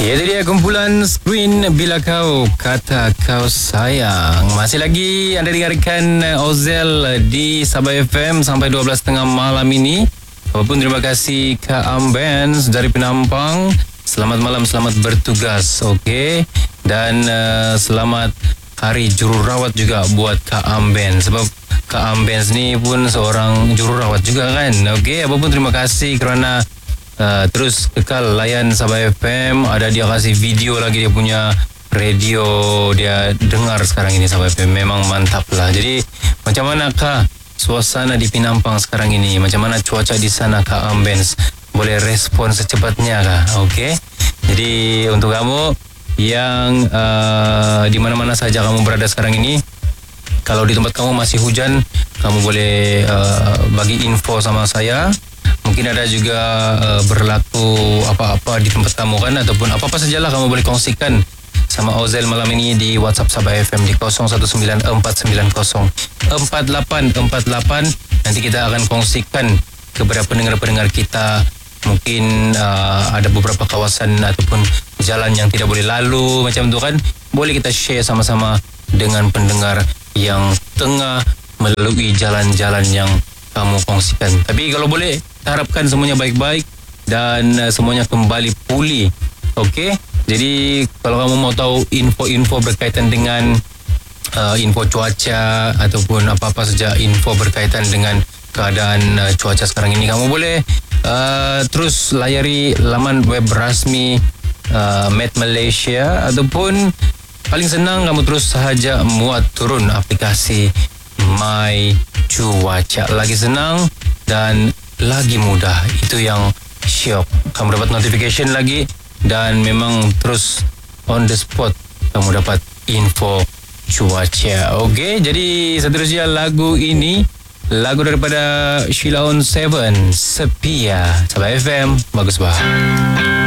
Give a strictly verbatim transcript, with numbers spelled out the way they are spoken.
Ya, itu dia kumpulan Screen Bila Kau Kata Kau Sayang. Masih lagi anda dengarkan Ozel di Sabah F M sampai dua belas tiga puluh malam ini. Apapun, terima kasih Kak Ambens dari Penampang. Selamat malam, selamat bertugas. Okey. Dan uh, selamat Hari Jururawat juga buat Kak Ambens. Sebab Kak Ambens ni pun seorang jururawat juga kan. Okey, apapun terima kasih kerana Uh, terus kekal layan Sabah F M. Ada dia kasih video lagi dia punya radio dia dengar sekarang ini Sabah F M. Memang mantap lah. Jadi macam mana Kak suasana di Penampang sekarang ini? Macam mana cuaca di sana Kak Ambens? Boleh respon secepatnya Kak? Okey. Jadi untuk kamu yang uh, di mana-mana saja kamu berada sekarang ini, kalau di tempat kamu masih hujan, kamu boleh uh, bagi info sama saya. Mungkin ada juga uh, berlaku apa-apa di tempat kamu kan, ataupun apa-apa sajalah kamu boleh kongsikan sama Ozel malam ini di WhatsApp Sabah F M di kosong satu sembilan empat sembilan kosong empat lapan empat lapan. Nanti kita akan kongsikan kepada pendengar-pendengar kita. Mungkin uh, ada beberapa kawasan ataupun jalan yang tidak boleh lalu macam tu kan. Boleh kita share sama-sama dengan pendengar yang tengah melalui jalan-jalan yang kamu kongsikan. Tapi kalau boleh, harapkan semuanya baik-baik dan uh, semuanya kembali pulih. Okey. Jadi kalau kamu mau tahu info-info berkaitan dengan uh, info cuaca ataupun apa-apa saja info berkaitan dengan keadaan uh, cuaca sekarang ini, kamu boleh uh, terus layari laman web rasmi uh, Met Malaysia, ataupun paling senang kamu terus sahaja muat turun aplikasi My Cuaca. Lagi senang dan lagi mudah. Itu yang syok. Kamu dapat notification lagi dan memang terus on the spot kamu dapat info cuaca. Okey, jadi seterusnya lagu ini, lagu daripada Sheila on Seven, Sepia. Sabah F M, bagus bah.